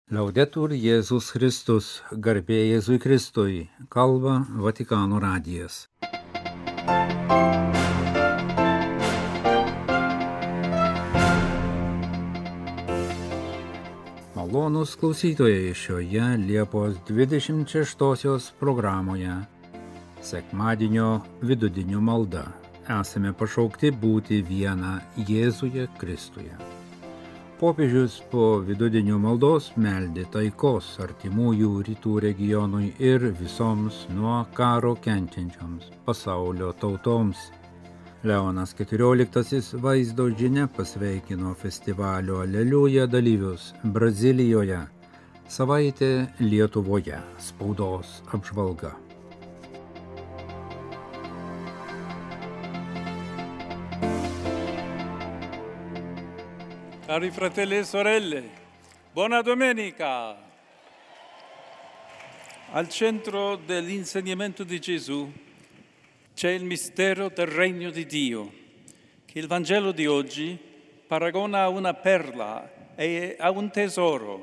Laudetur Jėzus Kristus, garbė Jėzui Kristui, kalba Vatikano radijas. Malonūs klausytojai šioje Liepos 26 programoje. Sekmadienio vidudinių malda. Esame pašaukti būti viena Jėzuje Kristuje. Popiežius po vidudinių maldos meldė taikos artimųjų rytų regionui ir visoms nuo karo kenčiančioms pasaulio tautoms. Leonas XIV vaizdo žinia pasveikino festivalio Aleliuja dalyvius Brazilijoje, savaitė Lietuvoje, spaudos apžvalga. Cari fratelli e sorelle, buona domenica! Al centro dell'insegnamento di Gesù c'è il mistero del regno di Dio, che il Vangelo di oggi paragona a una perla e a un tesoro.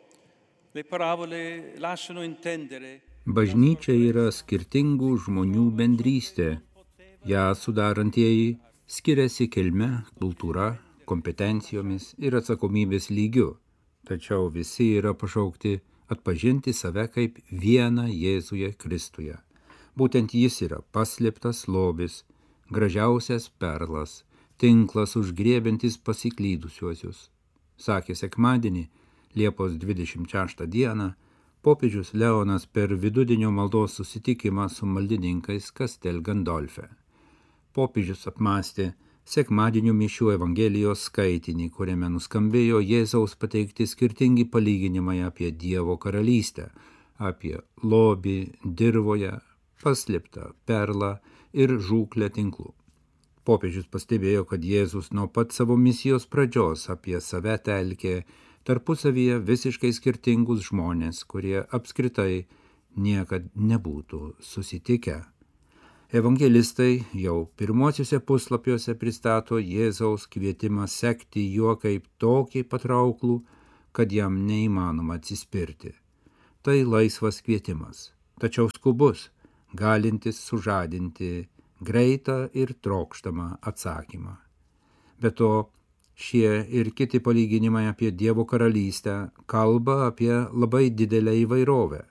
Le parabole lasciano intendere. Bažnyčia yra skirtingų žmonių bendrystė. Ją sudarantieji skiriasi kilme, kultūra, kompetencijomis ir atsakomybės lygiu, tačiau visi yra pašaukti atpažinti save kaip vieną Jėzuje Kristuje. Būtent jis yra paslėptas lobis, gražiausias perlas, tinklas užgriebiantis pasiklydusiuosius. Sakė sekmadienį, Liepos 26 dieną, popiežius Leonas per vidudinio maldos susitikimą su maldininkais Castel Gandolfe. Popiežius apmąstė sekmadienio mišių Evangelijos skaitinį, kuriame nuskambėjo Jėzaus pateikti skirtingi palyginimai apie Dievo karalystę, apie lobį dirvoje, paslėptą perlą ir žūklę tinklų. Popiežius pastebėjo, kad Jėzus nuo pat savo misijos pradžios apie save telkė tarpusavyje visiškai skirtingus žmonės, kurie apskritai niekad nebūtų susitikę. Evangelistai jau pirmosiuose puslapiuose pristato Jėzaus kvietimą sekti juo kaip tokį patrauklų, kad jam neįmanoma atsispirti. Tai laisvas kvietimas, tačiau skubus, galintis sužadinti greitą ir trokštamą atsakymą. Be to, šie ir kiti palyginimai apie Dievo karalystę kalba apie labai didelę įvairovę.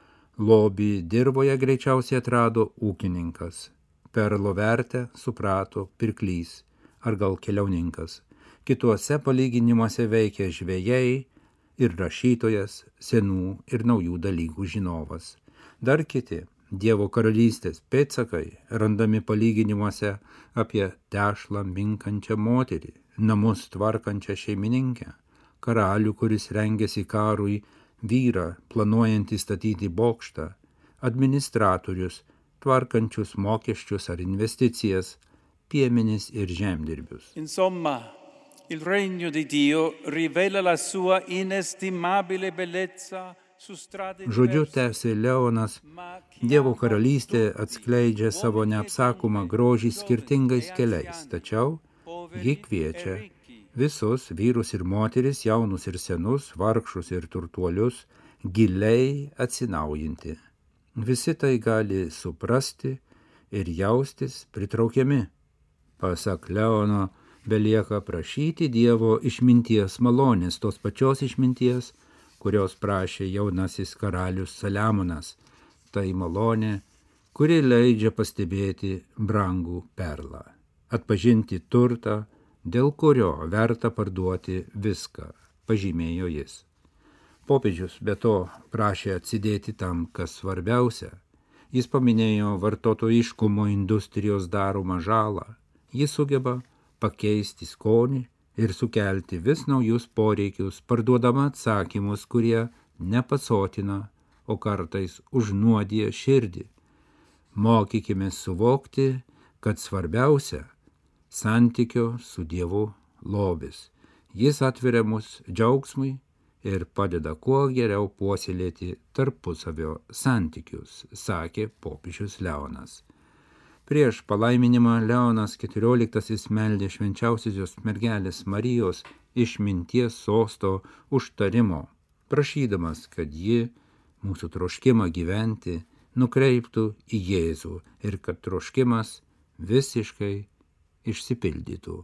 Lobį dirvoje greičiausiai atrado ūkininkas, perlo vertę suprato pirklys ar gal keliauninkas. Kituose palyginimuose veikia žvejai ir rašytojas, senų ir naujų dalykų žinovas. Dar kiti Dievo karalystės pėdsakai randami palyginimuose apie tešlą minkančią moterį, namus tvarkančią šeimininkę, karalių, kuris rengiasi karui, vyrą, planuojantį statyti bokštą, administratorius, tvarkančius mokesčius ar investicijas, piemenis ir žemdirbius. Insomma, il regno di Dio rivela la sua inestimabile bellezza su strade Žodžiu, tęsė Leonas, Dievo karalystė atskleidžia savo neapsakomą grožį skirtingais keliais, tačiau ji kviečia visus vyrus ir moteris, jaunus ir senus, vargšus ir turtuolius, giliai atsinaujinti. Visi tai gali suprasti ir jaustis pritraukiami. Pasak Leono, belieka prašyti Dievo išminties malonės, tos pačios išminties, kurios prašė jaunasis karalius Saliamonas. Tai malonė, kuri leidžia pastebėti brangų perlą, atpažinti turtą, dėl kurio verta parduoti viską, pažymėjo jis. Popiežius be to prašė atsidėti tam, kas svarbiausia. Jis paminėjo vartotojiškumo industrijos daromą žalą. Jis sugeba pakeisti skonį ir sukelti vis naujus poreikius, parduodama atsakymus, kurie nepasotina, o kartais užnuodija širdį. Mokykime suvokti, kad svarbiausia santykio su Dievu lobis. Jis atveria mus džiaugsmui ir padeda kuo geriau puoselėti tarpusavio santykius, sakė popiežius Leonas. Prieš palaiminimą Leonas XIV meldė švenčiausiosios mergelės Marijos išminties sosto užtarimo, prašydamas, kad ji mūsų troškimą gyventi nukreiptų į Jėzų ir kad troškimas visiškai išsipildytų.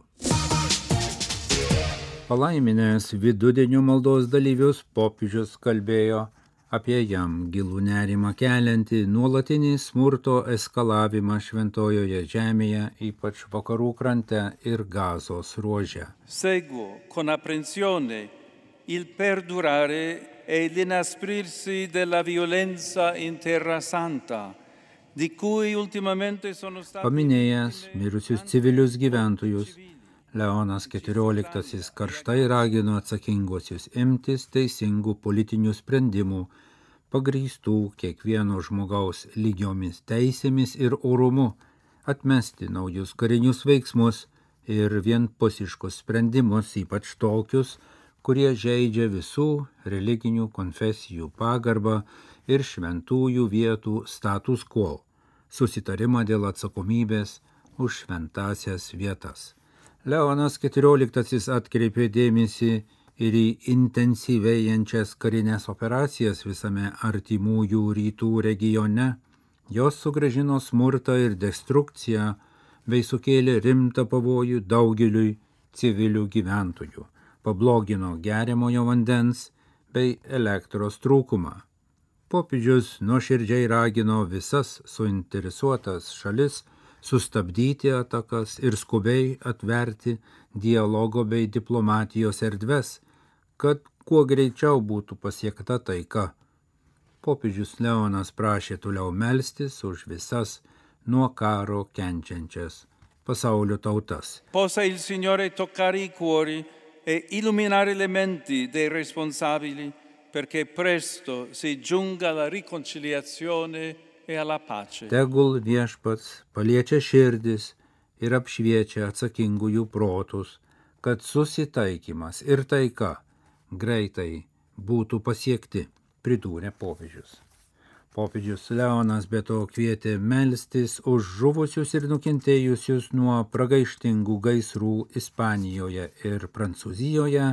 Palaiminęs vidudienio maldos dalyvius, popiežius kalbėjo apie jam gilų nerimą keliantį nuolatinį smurto eskalavimą Šventojoje žemėje, ypač vakarų krante ir Gazos ruože. Seguo con apprensione il perdurare e l'inasprirsi della violenza in Terra Santa, di cui ultimamente sono stati... Paminėjęs mirusius civilius gyventojus, Leonas XIV karštai ragino atsakinguosius imtis teisingų politinių sprendimų, pagrįstų kiekvieno žmogaus lygiomis teisėmis ir orumu, atmesti naujus karinius veiksmus ir vienpusiškus sprendimus, ypač tokius, kurie žeidžia visų religinių konfesijų pagarbą ir šventųjų vietų status quo, susitarimą dėl atsakomybės už šventasias vietas. Leonas XIV atkreipė dėmesį ir į intensyvėjančias karinės operacijas visame artimųjų rytų regione. Jos sugrąžino smurtą ir destrukciją bei sukėlė rimtą pavojų daugeliui civilių gyventojų, pablogino geriamojo vandens bei elektros trūkumą. Popiežius nuoširdžiai ragino visas suinteresuotas šalis sustabdyti atakas ir skubiai atverti dialogo bei diplomatijos erdves, kad kuo greičiau būtų pasiekta taika. Popiežius Leonas prašė toliau melstis už visas nuo karo kenčiančias pasaulio tautas. Possa il Signore toccare i cuori e illuminare le menti dei responsabili perché presto si giunga alla riconciliazione e alla pace. Tegul Viešpats paliečia širdis ir apšviečia atsakingųjų protus, kad susitaikymas ir taika greitai būtų pasiekti, pridūrė popiežius. Popiežius Leonas be to kvietė melstis už žuvusius ir nukentėjusius nuo pragaištingų gaisrų Ispanijoje ir Prancūzijoje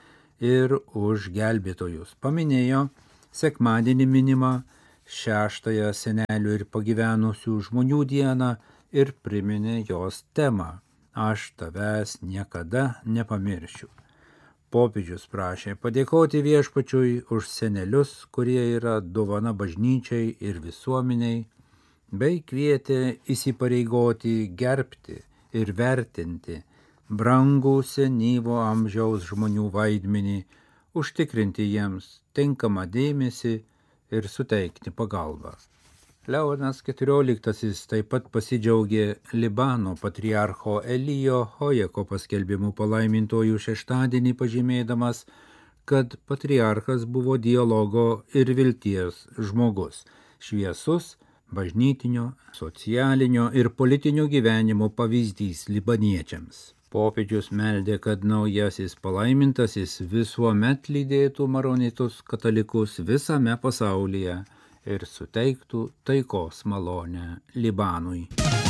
ir už gelbėtojus. Paminėjo sekmadienį minimą 6-ąją senelių ir pagyvenusių žmonių dieną ir priminė jos temą – Aš tavęs niekada nepamiršiu. Popiežius prašė padėkoti Viešpačiui už senelius, kurie yra dovana bažnyčiai ir visuomeniai, bei kvietė įsipareigoti gerbti ir vertinti brangų senyvo amžiaus žmonių vaidmenį, užtikrinti jiems tinkamą dėmesį ir suteikti pagalbą. Leonas XIV taip pat pasidžiaugė Libano patriarcho Elijo Hojeko paskelbimu palaimintojų šeštadienį, pažymėdamas, kad patriarchas buvo dialogo ir vilties žmogus, šviesus bažnytinio, socialinio ir politinio gyvenimo pavyzdys libaniečiams. Popiežius meldė, kad naujasis palaimintasis visuomet lydėtų maronitus katalikus visame pasaulyje ir suteiktų taikos malonę Libanui.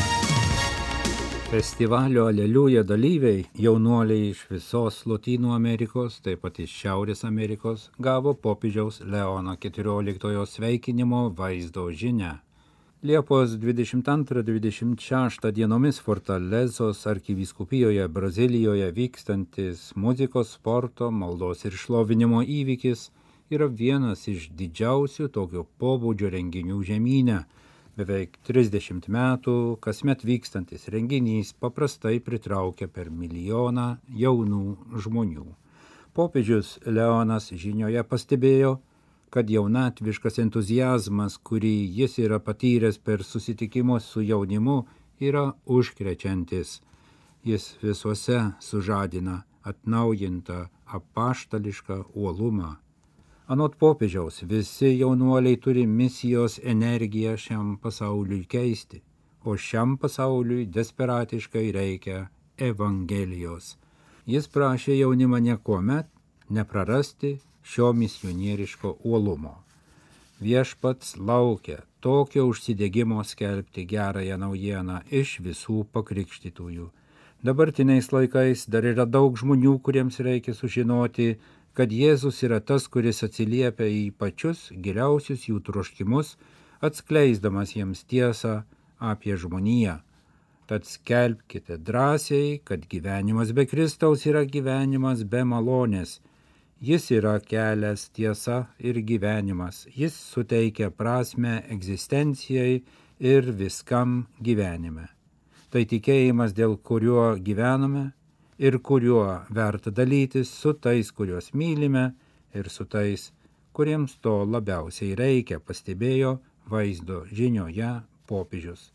Festivalio Aleliuja dalyviai, jaunuoliai iš visos Lotynų Amerikos, taip pat iš Šiaurės Amerikos, gavo popiežiaus Leono XIV sveikinimo vaizdo žinią. Liepos 22-26 dienomis Fortalezos arkivyskupijoje Brazilijoje vykstantis muzikos, sporto, maldos ir šlovinimo įvykis yra vienas iš didžiausių tokio pobūdžio renginių žemyne. Beveik 30 metų kasmet vykstantis renginys paprastai pritraukia per 1 milijoną jaunų žmonių. Popiežius Leonas žinioje pastebėjo, kad jaunatviškas entuziazmas, kurį jis yra patyręs per susitikimus su jaunimu, yra užkrečiantis. Jis visuose sužadina atnaujintą apaštališką uolumą. Anot popiežiaus, visi jaunuoliai turi misijos energiją šiam pasauliui keisti, o šiam pasauliui desperatiškai reikia Evangelijos. Jis prašė jaunimą niekuomet neprarasti šio misionieriško uolumo. Viešpats laukia tokio užsidegimo skelbti gerąją naujieną iš visų pakrikštytųjų. Dabartiniais laikais dar yra daug žmonių, kuriems reikia sužinoti, kad Jėzus yra tas, kuris atsiliepia į pačius giliausius jų troškimus, atskleisdamas jiems tiesą apie žmoniją. Tad skelbkite drąsiai, kad gyvenimas be Kristaus yra gyvenimas be malonės. Jis yra kelias, tiesa ir gyvenimas. Jis suteikia prasmę egzistencijai ir viskam gyvenime. Tai tikėjimas, dėl kuriuo gyvename ir kuriuo verta dalytis su tais, kuriuos mylime, ir su tais, kuriems to labiausiai reikia, pastebėjo vaizdo žinioje popiežius.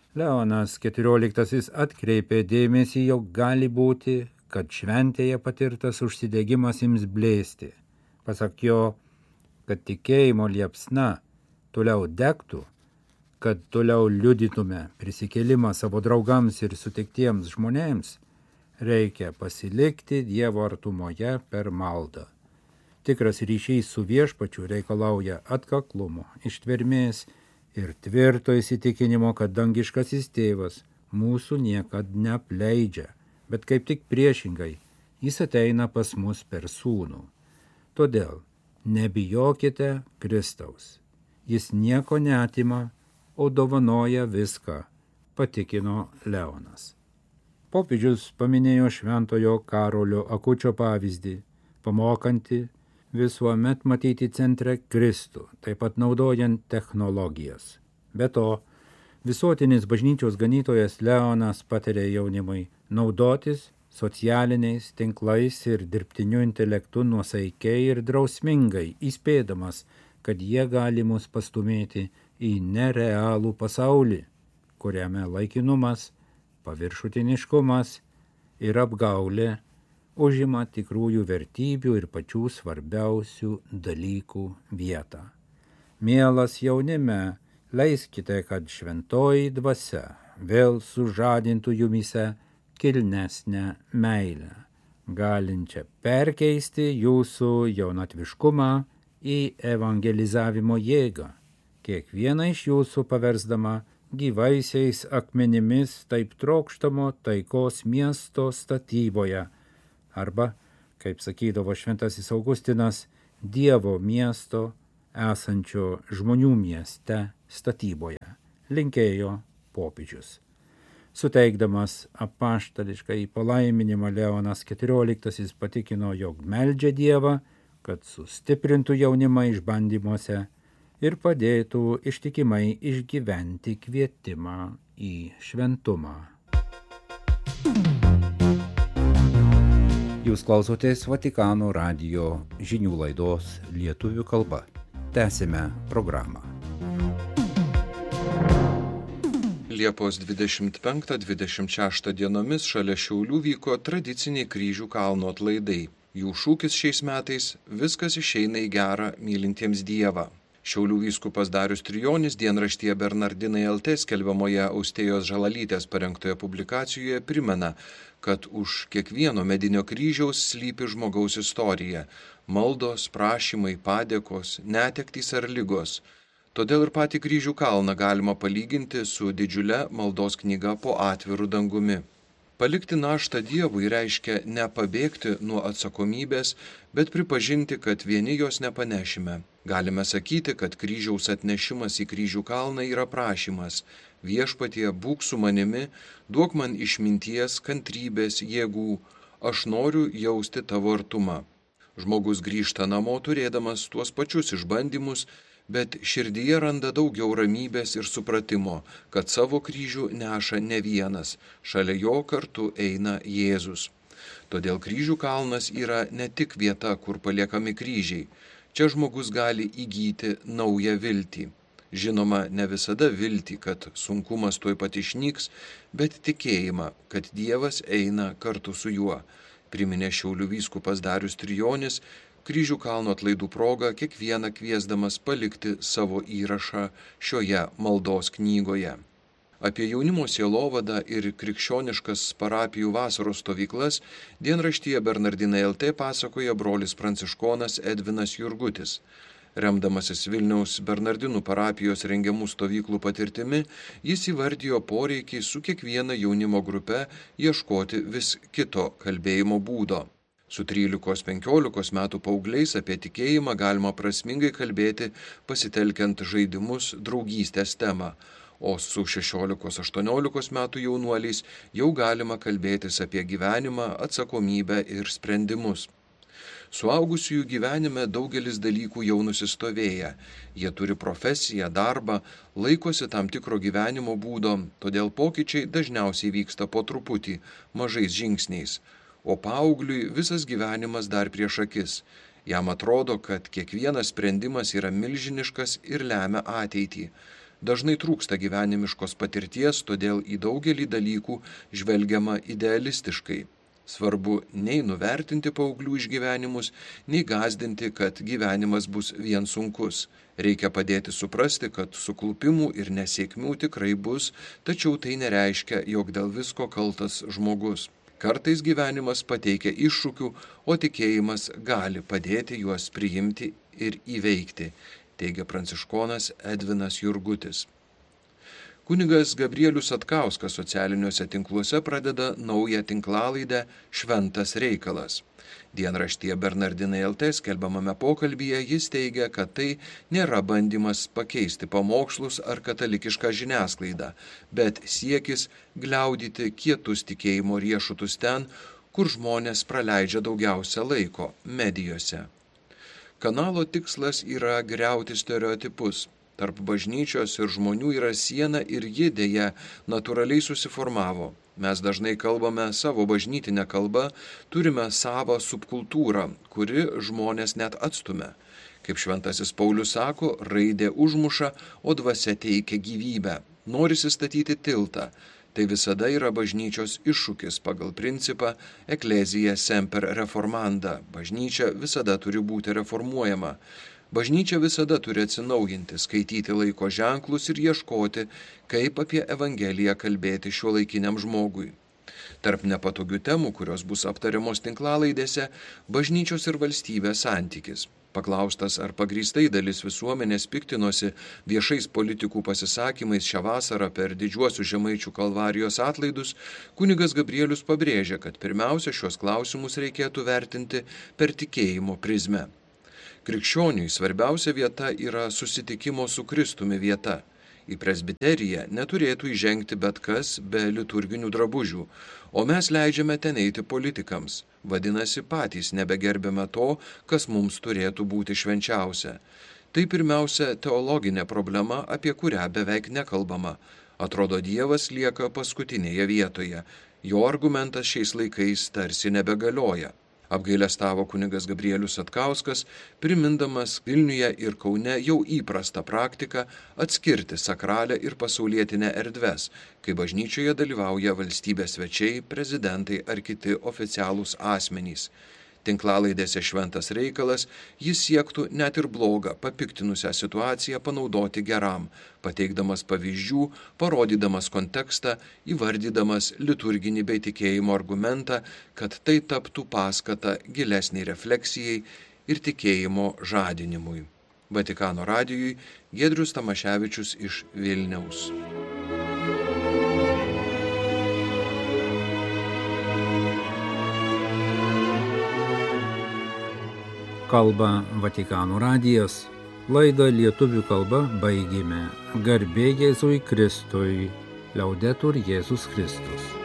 Leonas XIV atkreipė dėmesį, jog gali būti, kad šventėje patirtas užsidegimas ims blėsti. Pasak jo, kad tikėjimo liepsna toliau degtų, kad toliau liudytume prisikėlimą savo draugams ir sutiktiems žmonėms, reikia pasilikti Dievo artumoje per maldą. Tikras ryšys su viešpačiu reikalauja atkaklumo, ištvermės ir tvirto įsitikinimo, kad dangiškasis tėvas mūsų niekad neapleidžia, bet kaip tik priešingai, jis ateina pas mus per sūnų. Todėl nebijokite Kristaus. Jis nieko neatima, o dovanoja viską, patikino Leonas. Popiežius paminėjo šventojo Karolio Akučio pavyzdį, pamokantį visuomet matyti centre Kristų, taip pat naudojant technologijas. Be to, visuotinis bažnyčios ganytojas Leonas patarė jaunimui naudotis socialiniais tinklais ir dirbtiniu intelektu nuosaikiai ir drausmingai, įspėdamas, kad jie gali mus pastumėti į nerealų pasaulį, kuriame laikinumas, paviršutiniškumas ir apgaulė užima tikrųjų vertybių ir pačių svarbiausių dalykų vietą. Mielas jaunime, leiskite, kad šventoji dvasia vėl sužadintų jumyse kilnesnę meilę, galinčią perkeisti jūsų jaunatviškumą į evangelizavimo jėgą, kiekvieną iš jūsų paversdama gyvaisiais akmenimis taip trokštamo taikos miesto statyboje, arba, kaip sakydavo šventasis Augustinas, Dievo miesto esančio žmonių mieste statyboje, linkėjo popiežius. Suteikdamas apaštališką palaiminimą, Leonas XIV patikino, jog meldžia Dievą, kad sustiprintų jaunimą išbandymuose ir padėtų ištikimai išgyventi kvietimą į šventumą. Jūs klausotės Vatikano radijo žinių laidos lietuvių kalba. Tęsime programą. Liepos 25-26 dienomis šalia Šiaulių vyko tradiciniai Kryžių kalno atlaidai. Jų šūkis šiais metais – viskas išeina į gerą mylintiems Dievą. Šiaulių vyskupas Darius Trijonis dienraštyje Bernardinai LT skelbiamoje Austėjos Žalalytės parengtoje publikacijoje primena, kad už kiekvieno medinio kryžiaus slypi žmogaus istorija – maldos, prašymai, padėkos, netektys ar ligos. Todėl ir patį Kryžių kalną galima palyginti su didžiule maldos knyga po atviru dangumi. Palikti naštą Dievui reiškia nepabėgti nuo atsakomybės, bet pripažinti, kad vieni jos nepanešime. Galime sakyti, kad kryžiaus atnešimas į Kryžių kalną yra prašymas. Viešpatie, būk su manimi, duok man išminties, kantrybės, jėgų. Aš noriu jausti tavo artumą. Žmogus grįžta namo turėdamas tuos pačius išbandymus, bet širdyje randa daugiau ramybės ir supratimo, kad savo kryžių neša ne vienas, šalia jo kartu eina Jėzus. Todėl Kryžių kalnas yra ne tik vieta, kur paliekami kryžiai. Čia žmogus gali įgyti naują viltį. Žinoma, ne visada viltį, kad sunkumas tuoj pat išnyks, bet tikėjimą, kad Dievas eina kartu su juo. Priminė Šiaulių vyskupas Darius Trijonis, Kryžių kalno atlaidų proga kiekvieną kviesdamas palikti savo įrašą šioje maldos knygoje. Apie jaunimo sielovadą ir krikščioniškas parapijų vasaros stovyklas dienraštyje Bernardinai LT pasakoja brolis pranciškonas Edvinas Jurgutis. Remdamasis Vilniaus Bernardinų parapijos rengiamų stovyklų patirtimi, jis įvardijo poreikį su kiekviena jaunimo grupe ieškoti vis kito kalbėjimo būdo. Su 13-15 metų paaugliais apie tikėjimą galima prasmingai kalbėti pasitelkiant žaidimus draugystės temą, o su 16-18 metų jaunuoliais jau galima kalbėtis apie gyvenimą, atsakomybę ir sprendimus. Suaugusiųjų gyvenime daugelis dalykų jau nusistovėję. Jie turi profesiją, darbą, laikosi tam tikro gyvenimo būdo, todėl pokyčiai dažniausiai vyksta po truputį, mažais žingsniais. O paaugliui visas gyvenimas dar prieš akis. Jam atrodo, kad kiekvienas sprendimas yra milžiniškas ir lemia ateitį. Dažnai trūksta gyvenimiškos patirties, todėl į daugelį dalykų žvelgiama idealistiškai. Svarbu nei nuvertinti paauglių išgyvenimus, nei gąsdinti, kad gyvenimas bus vien sunkus. Reikia padėti suprasti, kad suklupimų ir nesėkmių tikrai bus, tačiau tai nereiškia, jog dėl visko kaltas žmogus. Kartais gyvenimas pateikia iššūkių, o tikėjimas gali padėti juos priimti ir įveikti, teigia pranciškonas Edvinas Jurgutis. Kunigas Gabrielius Satkauskas socialiniuose tinkluose pradeda naują tinklalaidę Šventas reikalas. Dienraštyje Bernardinai LT skelbiamame pokalbyje jis teigia, kad tai nėra bandymas pakeisti pamokslus ar katalikišką žiniasklaidą, bet siekis gliaudyti kietus tikėjimo riešutus ten, kur žmonės praleidžia daugiausia laiko – medijose. Kanalo tikslas yra griauti stereotipus. Tarp bažnyčios ir žmonių yra siena ir ji dėja natūraliai susiformavo. Mes dažnai kalbame savo bažnytinę kalbą, turime savą subkultūrą, kuri žmonės net atstumia. Kaip šventasis Paulius sako, raidė užmuša, o dvasia teikia gyvybę. Norisi statyti tiltą. Tai visada yra bažnyčios iššūkis pagal principą Ecclesia semper reformanda. Bažnyčia visada turi būti reformuojama. Bažnyčia visada turi atsinaujinti, skaityti laiko ženklus ir ieškoti, kaip apie Evangeliją kalbėti šiuolaikiniam žmogui. Tarp nepatogių temų, kurios bus aptariamos tinklalaidėse, bažnyčios ir valstybės santykis. Paklaustas, ar pagrįstai dalis visuomenės piktinosi viešais politikų pasisakymais šią vasarą per didžiuosius Žemaičių Kalvarijos atlaidus, kunigas Gabrielius pabrėžia, kad pirmiausia šios klausimus reikėtų vertinti per tikėjimo prizmę. Krikščioniui svarbiausia vieta yra susitikimo su Kristumi vieta. Į presbiteriją neturėtų įžengti bet kas be liturginių drabužių, o mes leidžiame ten eiti politikams. Vadinasi, patys nebegerbėme to, kas mums turėtų būti švenčiausia. Tai pirmiausia teologinė problema, apie kurią beveik nekalbama. Atrodo, Dievas lieka paskutinėje vietoje. Jo argumentas šiais laikais tarsi nebegalioja. Apgailestavo kunigas Gabrielius Satkauskas, primindamas Vilniuje ir Kaune jau įprastą praktiką atskirti sakralę ir pasaulietinę erdves, kai bažnyčioje dalyvauja valstybės svečiai, prezidentai ar kiti oficialūs asmenys. Tinklalaidėse Šventas reikalas jis siektų net ir blogą, papiktinusią situaciją panaudoti geram, pateikdamas pavyzdžių, parodydamas kontekstą, įvardydamas liturginį bei tikėjimo argumentą, kad tai taptų paskata gilesniai refleksijai ir tikėjimo žadinimui. Vatikano radijui Giedrius Tamaševičius iš Vilniaus. Kalba Vatikano radijas. Laidą lietuvių kalba baigėme. Garbė Jėzui Kristui. Liaudetur Jėzus Kristus.